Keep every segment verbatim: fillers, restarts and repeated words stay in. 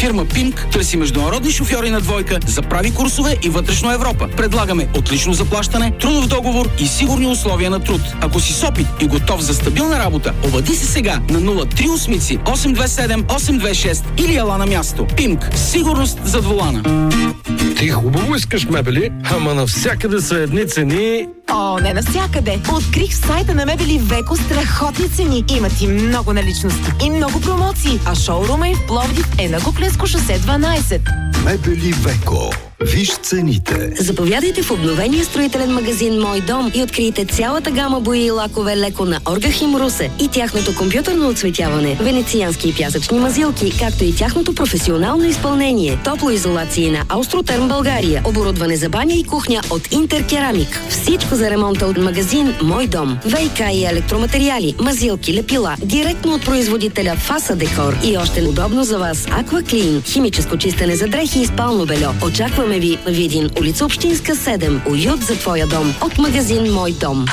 Фирма Пинк търси международни шофьори на двойка за прави курсове и вътрешно Европа. Предлагаме отлично заплащане, трудов договор и сигурни условия на труд. Ако си с опит и готов за стабилна работа, обади се сега на нула три осем осем две седем осем две шест или ела на място. Пинк. Сигурност зад волана. Ти хубаво искаш мебели, ама навсякъде са едни цени. О, не навсякъде. Открих в сайта на Мебели Веко страхотни цени. Имат и много наличности и много промоции. А шоурума им в Пловдив е на Куклensко шосе дванайсет. Мебели Веко. Виж цените. Заповядайте в обновения строителен магазин Мой дом и открийте цялата гама бои и лакове леко на Оргахим Русе и тяхното компютърно оцветяване, венециански и пясъчни мазилки, както и тяхното професионално изпълнение. Топлоизолации на Аустротерм България, оборудване за баня и кухня от Интеркерамик. Всичко за ремонта от магазин Мой дом. ВиК и електроматериали, мазилки, лепила, директно от производителя Фаса Декор и още удобно за вас Акваклин, химическо чистене за дрехи и спално бельо. Очакваме ви в Видин, улица Общинска седем. Уют за твоя дом от магазин Мой дом.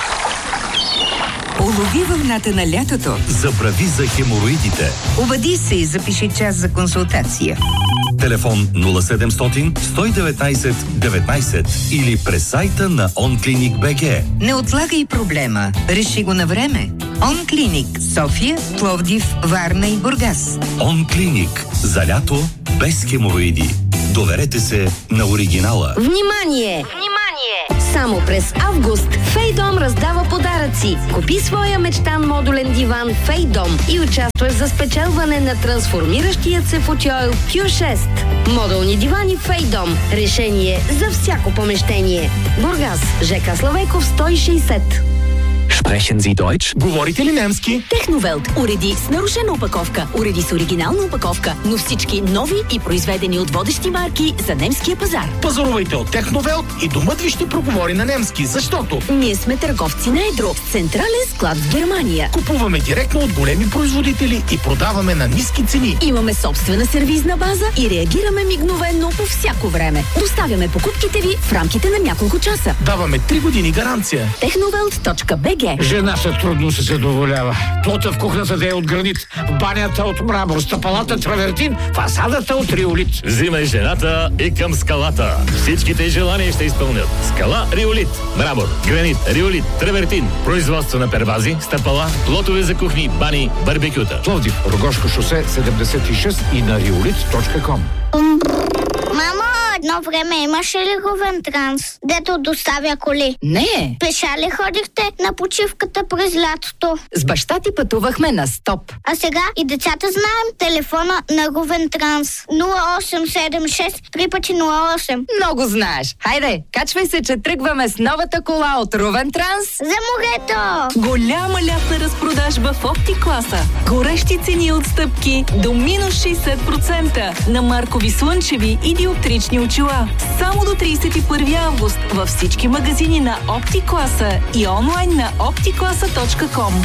Улови вълната на лятото. Забрави за хемороидите. Обади се и запиши час за консултация. Телефон нула седемстотин сто и деветнайсет деветнайсет или през сайта на онклиник точка би джи. Не отлагай проблема. Реши го на време. Онклиник София, Пловдив, Варна и Бургас. Онклиник. За лято без хемороиди. Доверете се на оригинала. Внимание! Внимание! Само през август Фейдом раздава подаръци. Купи своя мечтан модулен диван Фейдом и участвай за спечелване на трансформиращият се футьойл Кю шест. Модулни дивани Фейдом. Решение за всяко помещение. Бургас, ЖК Славейков сто и шейсет. Sprechen Sie Deutsch? Говорите ли немски? Техновелт. Уреди с нарушена опаковка, уреди с оригинална опаковка, но всички нови и произведени от водещи марки за немския пазар. Пазарувайте от Техновелт и домът ви ще проговори на немски, защото ние сме търговци на едро с централен склад в Германия. Купуваме директно от големи производители и продаваме на ниски цени. Имаме собствена сервизна база и реагираме мигновенно по всяко време. Доставяме покупките ви в рамките на няколко часа. Даваме три години гаранция. техновелт точка би джи. Жена се трудно се задоволява. Плота в кухнята да е от гранит, в банята от мрамор, стъпалата травертин, фасадата от риолит. Взимай жената и към скалата. Всичките желания ще изпълнят. Скала Риолит. Мрамор, гранит, риолит, травертин. Производство на первази, стъпала, плотове за кухни, бани, барбекюта. Пловдив, Рогошко шосе седемдесет и шест и на риолит точка ком. Мамо, едно време имаше ли Говентранс, дето доставя коли? Не. Пеша ли ходихте на почивката през лятото? С баща ти пътувахме на стоп. А сега и децата знаем телефона на Говентранс. нула осем седем шест три пъти нула осем. Много знаеш. Хайде, качвай се, че тръгваме с новата кола от Ровентранс. За морето! Голяма лятна разпродажба в Оптикласа. Горещи цени и отстъпки до минус шейсет процента на маркови слънчеви и диоптрични очила. Само до трийсет и първи август във всички магазини на Оптикласа и онлайн на оптикласа точка ком.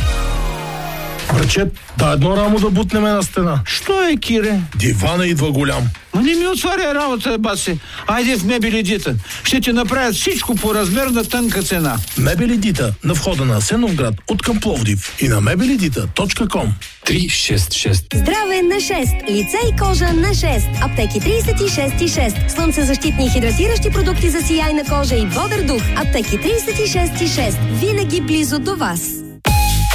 Брачет, да едно рамо да бутнем на стена. Що е, Кире? Дивана идва голям. Ма не ми отваря работа, баси. Айде в Мебели Дита. Ще ти направят всичко по размер на тънка цена. Мебели Дита на входа на Асеновград от към Пловдив и на мебели дита точка ком. три шест шест. Здраве на шест. Лице и кожа на шест. Аптеки трийсет и шест и шест. Слънцезащитни и хидратиращи продукти за сияйна кожа и бодър дух. Аптеки трийсет и шест и шест. Винаги близо до вас.